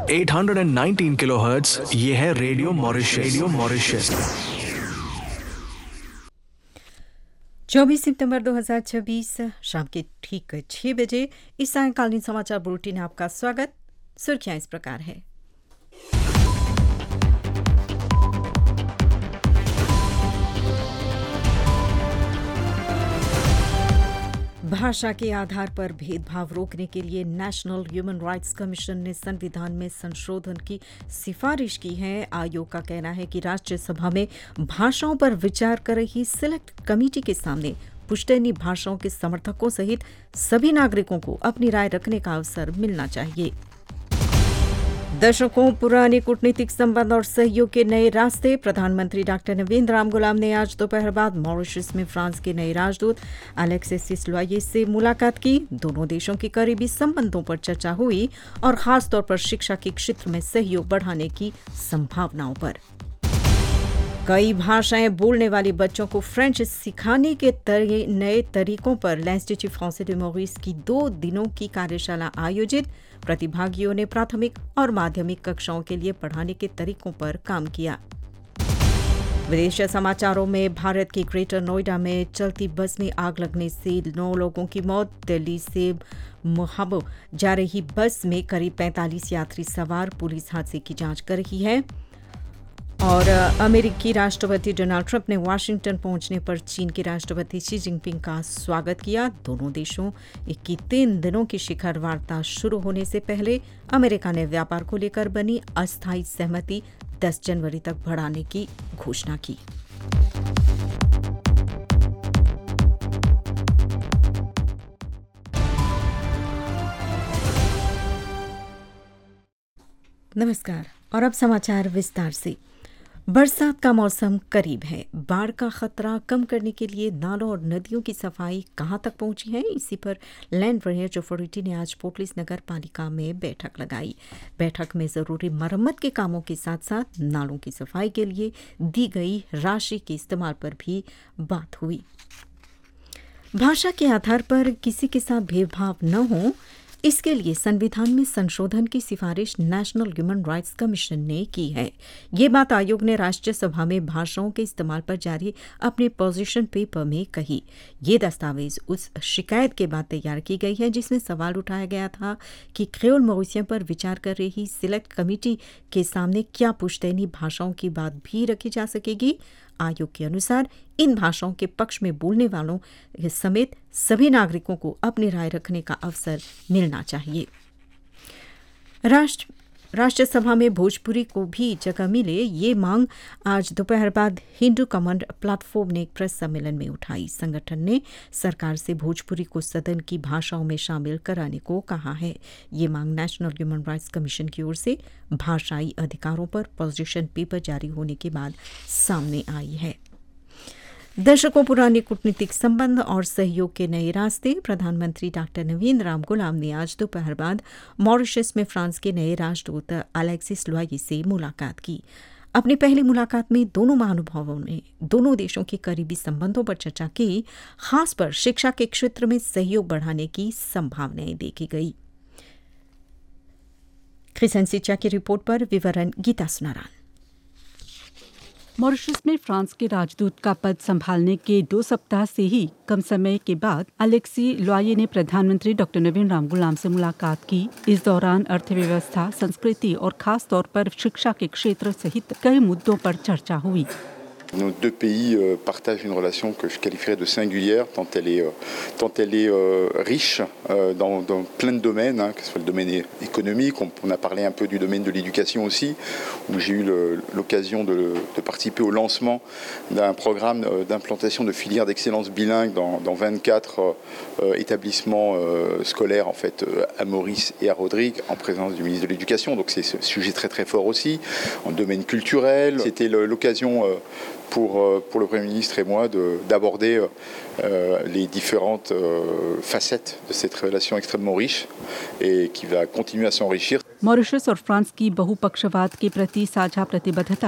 819 kilohertz, ये है radio Mauritius. 24 सितंबर 2026 शाम के ठीक 6 बजे इस सायंकालीन समाचार बुलेटिन में आपका स्वागत। सुर्खियां इस प्रकार है। भाषा के आधार पर भेदभाव रोकने के लिए नेशनल ह्यूमन राइट्स कमीशन ने संविधान में संशोधन की सिफारिश की है। आयोग का कहना है कि राज्यसभा में भाषाओं पर विचार कर रही सिलेक्ट कमेटी के सामने पुश्तैनी भाषाओं के समर्थकों सहित सभी नागरिकों को अपनी राय रखने का अवसर मिलना चाहिए। दशकों पुराने कूटनीतिक संबंध और सहयोग के नए रास्ते। प्रधानमंत्री डॉक्टर नवीन राम गुलाम ने आज दोपहर बाद मॉरिशस में फ्रांस के नए राजदूत अलेक्सिस लॉये से मुलाकात की। दोनों देशों के करीबी संबंधों पर चर्चा हुई और खासतौर पर शिक्षा के क्षेत्र में सहयोग बढ़ाने की संभावनाओं पर। कई भाषाएं बोलने वाले बच्चों को फ्रेंच सिखाने के नए तरीकों पर l'Institut Français de Maurice की 2 दिनों की कार्यशाला आयोजित। प्रतिभागियों ने प्राथमिक और माध्यमिक कक्षाओं के लिए पढ़ाने के तरीकों पर काम किया। विदेश समाचारों में भारत के ग्रेटर नोएडा में चलती बस में आग लगने से 9 लोगों की मौत। दिल्ली से मोहाबो जा रही बस में करीब 45 यात्री सवार। पुलिस हादसे की जांच कर रही है। और अमेरिकी राष्ट्रपति डोनाल्ड ट्रंप ने वाशिंगटन पहुंचने पर चीन के राष्ट्रपति शी जिनपिंग का स्वागत किया। दोनों देशों की 3 दिनों की शिखर वार्ता शुरू होने से पहले अमेरिका ने व्यापार को लेकर बनी अस्थायी सहमति 10 जनवरी तक बढ़ाने की घोषणा की। नमस्कार और अब समाचार विस्तार से। बरसात का मौसम करीब है। बाढ़ का खतरा कम करने के लिए नालों और नदियों की सफाई कहां तक पहुंची है, इसी पर लैंड ड्रेनेज अथॉरिटी ने आज पोर्टलिस नगर पालिका में बैठक लगाई। बैठक में जरूरी मरम्मत के कामों के साथ साथ नालों की सफाई के लिए दी गई राशि के इस्तेमाल पर भी बात हुई। भाषा के आधार पर किसी के साथ भेदभाव न हो, इसके लिए संविधान में संशोधन की सिफारिश नेशनल ह्यूमन राइट्स कमीशन ने की है। ये बात आयोग ने राज्यसभा में भाषाओं के इस्तेमाल पर जारी अपने पोजीशन पेपर में कही। ये दस्तावेज उस शिकायत के बाद तैयार की गई है जिसमें सवाल उठाया गया था कि क्रेओल मॉरिशियन पर विचार कर रही सिलेक्ट कमेटी के सामने क्या पुश्तैनी भाषाओं की बात भी रखी जा सकेगी। आयोग के अनुसार इन भाषाओं के पक्ष में बोलने वालों समेत सभी नागरिकों को अपनी राय रखने का अवसर मिलना चाहिए। राज्यसभा में भोजपुरी को भी जगह मिले, ये मांग आज दोपहर बाद हिंदू कमांड प्लेटफॉर्म ने एक प्रेस सम्मेलन में उठाई। संगठन ने सरकार से भोजपुरी को सदन की भाषाओं में शामिल कराने को कहा है। ये मांग नेशनल ह्यूमन राइट्स कमीशन की ओर से भाषाई अधिकारों पर पोजीशन पेपर जारी होने के बाद सामने आई है। दशकों पुराने कूटनीतिक संबंध और सहयोग के नए रास्ते। प्रधानमंत्री डॉक्टर नवीन राम गुलाम ने आज दोपहर बाद मॉरिशस में फ्रांस के नए राजदूत अलेक्सिस लॉये से मुलाकात की। अपनी पहली मुलाकात में दोनों महानुभावों ने दोनों देशों के करीबी संबंधों पर चर्चा की। खासकर शिक्षा के क्षेत्र में सहयोग बढ़ाने की संभावनाएं देखी गई। क्रिसन सिचा की रिपोर्ट पर विवरण गीता सुनारान। मॉरिशस में फ्रांस के राजदूत का पद संभालने के 2 सप्ताह से ही कम समय के बाद अलेक्सी लॉये ने प्रधानमंत्री डॉक्टर नवीन राम गुलाम से मुलाकात की। इस दौरान अर्थव्यवस्था, संस्कृति और खास तौर पर शिक्षा के क्षेत्र सहित कई मुद्दों पर चर्चा हुई। Nos 2 pays partagent une relation que je qualifierais de singulière, tant elle est riche dans plein de domaines, que ce soit le domaine économique, on a parlé un peu du domaine de l'éducation aussi, où j'ai eu l'occasion de participer au lancement d'un programme d'implantation de filières d'excellence bilingue dans 24 établissements scolaires en fait à Maurice et à Rodrigue, en présence du ministre de l'Éducation. Donc c'est un sujet très très fort aussi. En domaine culturel, c'était l'occasion pour le Premier ministre et moi d'aborder les différentes facettes de cette relation extrêmement riche et qui va continuer à s'enrichir. Mauritius और France की बहुपक्षवाद के प्रति साझा प्रतिबद्धता